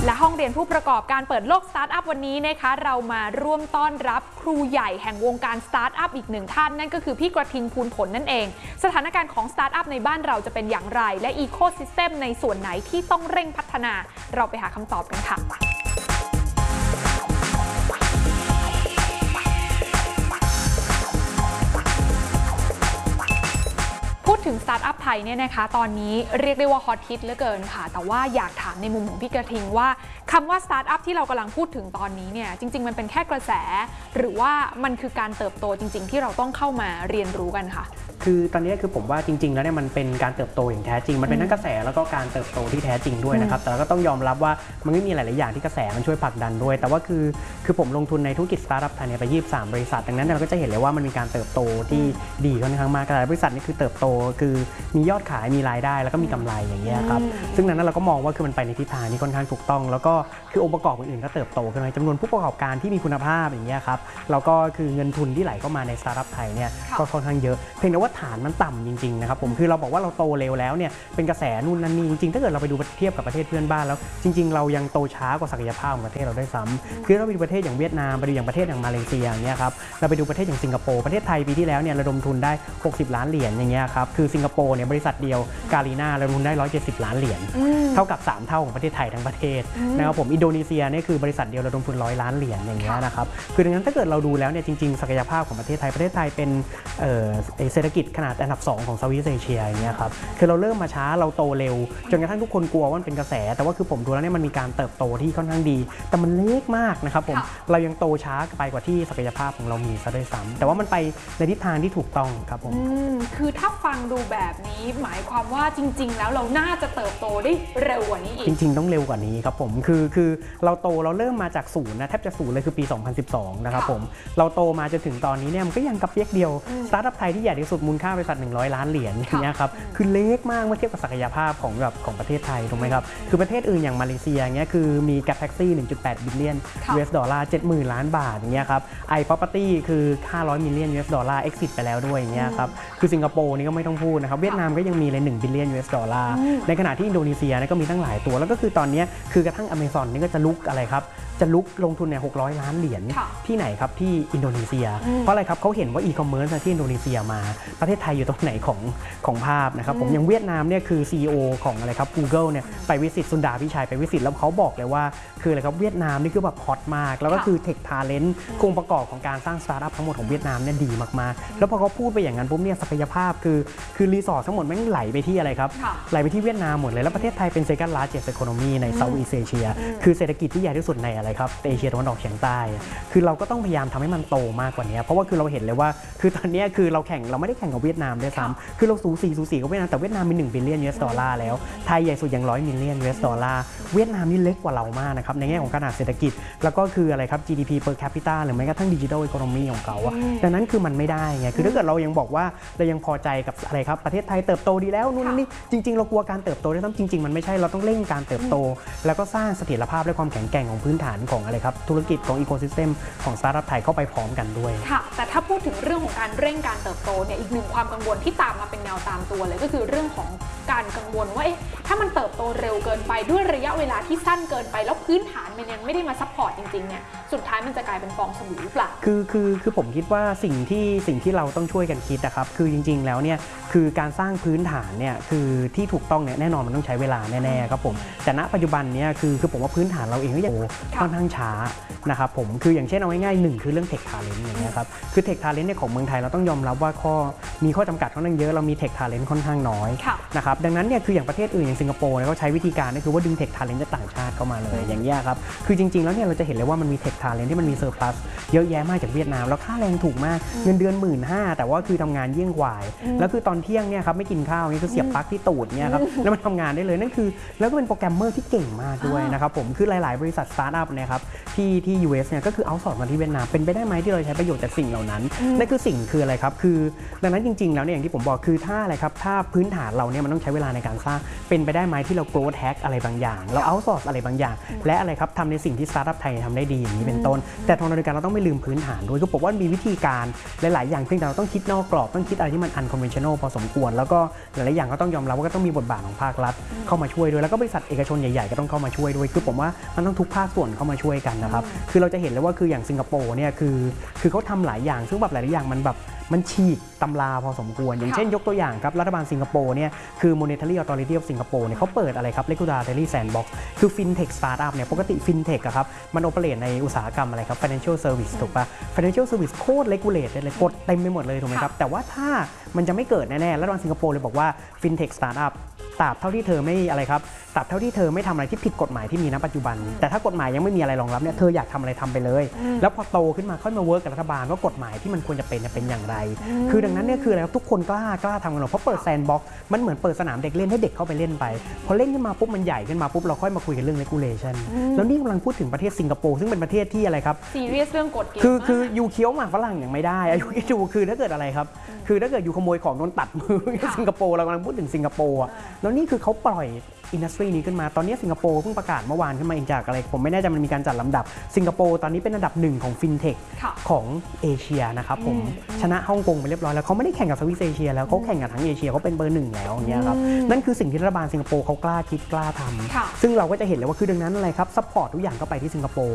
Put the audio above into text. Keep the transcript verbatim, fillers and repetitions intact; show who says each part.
Speaker 1: และห้องเรียนผู้ประกอบการเปิดโลกสตาร์ทอัพวันนี้นะคะเรามาร่วมต้อนรับครูใหญ่แห่งวงการสตาร์ทอัพอีกหนึ่งท่านนั่นก็คือพี่กระทิงภูลผลนั่นเองสถานการณ์ของสตาร์ทอัพในบ้านเราจะเป็นอย่างไรและอีโคซิสเต็มในส่วนไหนที่ต้องเร่งพัฒนาเราไปหาคำตอบกันค่ะพูดถึงสตาร์ทอัพไทยเนี่ยนะคะตอนนี้เรียกได้ว่าฮอตฮิตเหลือเกินค่ะแต่ว่าอยากถามในมุมของพี่กระทิงว่าคำว่าสตาร์ทอัพที่เรากำลังพูดถึงตอนนี้เนี่ยจริงๆมันเป็นแค่กระแสหรือว่ามันคือการเติบโตจริงๆที่เราต้องเข้ามาเรียนรู้กันค่ะ
Speaker 2: คือตอนนี้คือผมว่าจริงๆแล้วเนี่ยมันเป็นการเติบโตอย่างแท้จริงมันเป็นทั้งกระแสแล้วก็การเติบโตที่แท้จริงด้วยนะครับแต่เราก็ต้องยอมรับว่ามันไม่มีหลายๆอย่างที่กระแสมันช่วยผลักดันด้วยแต่ว่าคือคือผมลงทุนในธุรกิจสตาร์ทอัพไทยเนี่ยไปยี่สิบสามบริษัทดังนั้นเราก็จะเห็นเลยว่ามันมีการเติบโตที่ดีค่อนข้างมากแต่บริษัทนี่คือเติบโตคือมียอดขายมีรายได้แล้วก็มีกำไรอย่างเงี้ยครับซึ่งนั้นเราก็มองว่าคือมันไปในทิศทางที่ค่อนข้างถูกต้องแล้วก็คือองค์ประกอบอื่นๆก็เติบโตขึ้นมาจำนวนผู้ประกอบการที่มีคุณภาพอย่างเงี้ยครับแล้วก็คือเงินทุนที่ไหลเข้ามาในสตาร์ทอัพไทยเนี่ยก็ค่อนข้างเยอะเพียงแต่ว่าฐานมันต่ำจริงๆนะครับผมคือเราบอกว่าเราโตเร็วแล้วเนี่ยเป็นกระแสนู่นนั่นนี่จริงๆถ้าเกิดเราไปดูเทียบกับประเทศเพื่อนบ้านแล้วจริงๆเรายังโตช้ากว่าศักยภาพของประเทศเราได้ซ้ำคือเราไปดูประเทศอย่างเวียดนามไปดูอย่างประเทศอย่างมาเลเซียอย่างเงี้ยครับเราไปดูประเทศอย่างสิงคโปร์ประเทศไทยปีที่แล้วเนี่ยระดมทุนได้หกสิบล้านเหรียญอย่างเงี้ยครับคือสิงคโปร์เนี่ยบริษัทเดียวกาลีนาระดมทุนได้หนึ่งร้อยเจ็ดสิบล้านเหรียญเท่ากับสามเท่าของประเทศไทยทั้งประเทศนะครับผมอินโดนีเซียเนี่ยคือบริษัทเดียวระดมทุนร้อยล้านเหรียญอย่างเงี้ยนะครับคือดังนั้นถ้าเกิดเราดูแล้วเนี่ยจริงๆศักยภาพของประเทศไทยประเทศไทยเป็นเศรษฐกิจขนาดอันดับสองของเซาท์อีสต์เอเชียอย่างเงี้ยครับคือเราเริ่มมาช้าเราโตเร็วจนกระทั่งทุกคนกลัวว่ามันเป็นกระแสแต่ว่าคือผมดูแล้วเนี่ยมันมีการเติบโตที่ค่อนข้างดีแต่มันเล็กมากนะครับผมเรายังโตช้าไปกว่าที่ศักยภาพของเรามีซะด้วยซ้ำแต่ว่ามันไปในทิศทางที่ถูกต้องครับผม
Speaker 1: คือถ้าฟังดูแบบนี้หมายความว่าจริงๆแล้วเราน่าจะเติบโตได้เร็วกว่านี้อีก
Speaker 2: จริงๆต้องเร็วกว่านี้ครับผมคือคือเราโตเราเริ่มมาจากศูนย์นะแทบจะศูนย์เลยคือปีสองพันสิบสองนะครับผมเราโตมาจนถึงตอนนี้เนี่ยมันก็ยังกระเปียกเดียวสตาร์ทอัพไทยที่ใหญ่ที่สุดมูลค่าบริษัทหนึ่งร้อยล้านเหรียญอย่างเงี้ยครับคือเล็กมากเมื่อเทียบกับศักยภาพของแบบของประเทศไทยถูกไหมครับคือประเทศอื่นอย่างมาเลเซียเงี้ยคือมีแกร็บแท็กซี่ หนึ่งจุดแปด บิลเลียน ยู เอส ดอลลาร์ เจ็ดหมื่นล้านบาทอย่างเงี้ยครับไอ Property คือห้าร้อยมิลเลียน ยู เอส ดอลลาร์ exit ไปแล้วด้วยอย่างเงี้ยครับคือสิงคโปร์นี่ก็ไม่ต้องพูดนะครับเวียดนามก็ยังมีเลยหนึ่งบิลเลียน ยู เอส ดอลลาร์ในขณะที่อินโดนีเซียก็มีตั้งหลายตัวแล้วก็คือตอนนี้คือกระทั่ง Amazon นี่ก็จะลุกอะไรครับจะลุกลงทุนในหกร้อยล้านเหรียญที่ไหนครับที่อินโดนีเซียเพราะอะไรครับเขาเห็นว่าอีคอมเมิร์ซที่อินโดนีเซียมาประเทศไทยอยู่ตรงไหนของของภาพนะครับผมอย่างเวียดนามเนี่ยคือ ซี อี โอ ของอะไรครับ Google เนี่ยไปวิสิตสุนดาพิชัยไปวิสิตแล้วเขาบอกเลยว่าคืออะไรครับเวียดนามนี่คือแบบฮอตมากแล้วก็คือเทคทาเลนต์โครงประกอบของการสร้างสตาร์ทอัพทั้งหมดของเวียดนามเนี่ยดีมากๆแล้วพอเขาพูดไปอย่างนั้นปุ๊บเนี่ยศักยภาพคือคือรีสอร์ททั้งหมดแม่งไหลไปที่อะไรครับไหลไปที่เวียดนามหมดเลยแล้วประเทศไทยเป็น second largest economy ใน Southeast Asia คือเศรษฐกิจที่ใหญ่ที่สุดในอะไรครับเอเชียตะวันออกเฉียงใต้คือเราก็ต้องพยายามทำให้มันโตมากกว่านี้เพราะว่าคือเราเห็นเลยว่าคือตอนนี้คือเราแข่งเราไม่ได้แข่งกับเวียดนามด้วยซ้ำคือเราสูสีสูสีกับเวียดนามแต่เวียดนามมีหนึ่งบิลเลียน ยู เอส ดอลลาร์แล้วไทยใหญ่สุดอย่างร้อยมิลเลียน ยู เอส ดอลลาร์เวียดนามนี่เล็กกว่าเรามากนะครับในแง่ของขนาดเศรษฐกิจแล้วก็คืออะไรครับ จี ดี พี per capita หรือแม้กระทั่ง digital economy ของเขาอะดังนั้นคือมันไม่ได้ไงคือถ้าเกิดเรายังบอกว่าเรายังพอใจกับอะไรครับประเทศไทยเติบโตดีแล้วนู่นนี่จริงๆเรากลัวการเติบโตด้วยซ้ำจริงๆมันไม่ใช่เราต้องเร่งการเติบโตแล้วก็สร้างเสถียรภาพและความแข็งแกร่งของพื้นฐานของอะไรครับธุรกิจของอีโคซิสเต็มของสตาร์ทอัพไทยเข้าไปพร้อมกันด้วย
Speaker 1: ค่ะแต่ถ้าพูดถึงเรื่องของการเร่งการเติบโตเนี่ยอีกหนึ่งความกังวลที่ตามมาเป็นแนวตามตัวเลยก็คือเรื่องของการกังวลว่าเอ๊ะถ้ามันเติบโตเร็วเกินไปด้วยระยะเวลาที่สั้นเกินไปแล้วพื้นฐานมันยังไม่ได้มาซัพพอร์ตจริงๆเนี่ยสุดท้ายมันจะกลายเป็นฟองสบู่หรือเปล่า
Speaker 2: คือคือคือผมคิดว่าสิ่งที่สิ่งที่เราต้องช่วยกันคิดนะครับคือจริงๆแล้วเนี่ยคือการสร้างพื้นฐานเนี่ยคือที่ถูกต้องเนี่ยแน่นอนมันต้องใช้เวลาแน่ๆครับผมแต่ณปัจจุบันเนี่ยคือคือผมว่าพื้นฐานเราเองก็ยังค่อนข้างช้านะครับผมคืออย่างเช่นเอาง่ายๆหนึ่งคือเรื่องเทคทาเลนต์อย่างเงี้ยครับคือเทคทาเลนต์เนี่ยของเมืองไทยเราต้องยอมรับว่าข้อมีข้อจำกัดค่อนข้างเยอะเรามีเทคทาเลนต์ค่อนข้างน้อยนะครับดังนั้นเนี่ยคืออย่างประเทศอื่นอย่างสิงคโปร์เนี่ยเขาใช้วิธีการก็คือว่าดึงเทคทาเลนต์จากต่างชาติเข้ามาเลยอย่างเงี้ยครับคือจริงๆแล้วเนี่ยเราจะเห็นเลยว่ามันมีเทคทาเลนต์ที่มันมีเซอร์พลัสเยอะแยะมากจากเวียดนามแล้วค่าแรงถูกมากเงินเดือนหมื่นห้าแต่ว่าคือทำงานเยี่ยงกว่าแล้วคือตอนเที่ยงเนี่ยครับไม่กินข้าวนี่คือเสียบปลั๊กที่ตูดเนี่ยครับแล้วมันทำงานได้เลยนั่นคือแล้วก็เป็นโปรแกรมเมอร์ที่เก่งมากด้วยนะครับผมคือหลายๆบริษัทสตาร์ทอัพเนี่ยครับที่ที่ ยู เอส เนี่ยก็คือเอาท์ซอร์สมาที่เวียดนามเป็นไปได้ไหมที่เราใช้ประโยชน์จากสิ่งเหล่านั้นนั่นคือสิ่งคืออะไรครับคือดังนั้นจริงๆแล้วเนี่ยอย่างที่ผมบอกคือถ้าอะไรครับถ้าพื้นฐานเราเนี่ยมันต้องใช้เวลาในการสร้างเป็นไปได้ไหมที่เรา growth hack อะไรบางอย่างเรา เอาท์ซอร์ส อะไรบางอย่างและอะไรครับทำในสิ่งที่สตาร์ทอัพไทยทำได้ดีอย่างนี้เป็นต้นแต่ทางเดียวกันเราต้องไม่ลืมพื้นฐานด้วยคือผมว่ามีวิธีการหลายๆอย่างเพียงแต่เราต้องคิดนอกกรอบต้องคิดอะไรที่มัน unconventional พอสมควรแล้วก็หลายๆอย่างก็ต้องยอมรับว่าก็ต้องมีบทบาทของภาครัฐเข้ามาช่วยด้วยแล้วก็บริษัทเอกชนใหญ่ๆก็ต้องเข้ามาช่วยด้วยคือผมว่ามันต้องทุกภาคส่วนเข้ามาช่วยกันนะครับคือเราจะเห็นเลยว่าคืออย่างสิงคโปร์เนี่ยคือคือเขาทำหลายอย่างซึ่งแบบหลายๆอย่างมันแบบมันฉีกตำราพอสมควรอย่างเช่นยกตัวอย่างครับรัฐบาลสิงคโปร์เนี่ยคือ Monetary Authority of Singapore เนี่ยเขาเปิดอะไรครับ Regulatory Sandbox คือ FinTech Startup เนี่ยปกติ FinTech อะครับมันโอเปเรตในอุตสาหกรรมอะไรครับ Financial Service ถูกปะ Financial Service โคตร Regulate เลยกฎเต็มไปหมดเลยถูกไหมครับแต่ว่าถ้ามันจะไม่เกิดแน่ๆรัฐบาลสิงคโปร์เลยบอกว่า FinTech Startup ตราบเท่าที่เธอไม่อะไรครับตราบเท่าที่เธอไม่ทำอะไรที่ผิดกฎหมายที่มีณปัจจุบันแต่ถ้ากฎหมายยังไม่มีอะไรรองรับเนี่ยเธออยากทำอะไรทำไปเลยแล้วพอโตขึ้นมาค่อยมาเวิร์กกับรัฐบาลว่ากฎหมายที่มันควรจะเป็นเป็นอย่างไรคือดังนั้นเนี่ยคืออะไรครับทุกคนกล้ากล้าทำกันหมดเพราะเปิดแซนด์บ็อกซ์มันเหมือนเปิดสนามเด็กเล่นให้เด็กเข้าไปเล่นไปพอเล่นขึ้นมาปุ๊บมันใหญ่ขึ้นมาปุ๊บเราค่อยมาคุยกันเรื่อง regulation แล้วนี่กำลังพูดถึงประเทศสิงคโปร์ซึ่งเป็นประเทศที่อะไรครับ
Speaker 1: ซีเรียสเรื่องกฎเกณฑ์
Speaker 2: คือคือยูเคี้ยวหมากฝรั่งอย่างไม่ได้อายุคิดดูคือถ้าเกิดอะไรครับคือถ้าเกิดยูขโมยของโดนตัดมือสิงคโปร์เรากำลังพูดถึงสิงคโปร์อะแล้วนี่คือเขาปล่อยอินดัสทรีนี้ขึ้นมาตอนนี้สิงคโปร์เพิ่งประกาศเมื่อวานขึ้นมาเองจากอะไรผมไม่แน่ใจมันมีการจัดลำดับสิงคโปร์ตอนนี้เป็นอันดับหนึ่งของฟินเทคของเอเชียนะครับผมชนะฮ่องกงไปเรียบร้อยแล้วเขาไม่ได้แข่งกับสวิตเซอร์เอเชียแล้วเขาแข่งกับทั้งเอเชียเขาเป็นเบอร์หนึ่งแล้วอย่างเงี้ยครับนั่นคือสิ่งที่รัฐบาลสิงคโปร์เขากล้าคิดกล้าทำซึ่งเราก็จะเห็นเลยว่าคือดังนั้นอะไรครับซัพพอร์ตทุกอย่างก็ไปที่สิงคโปร์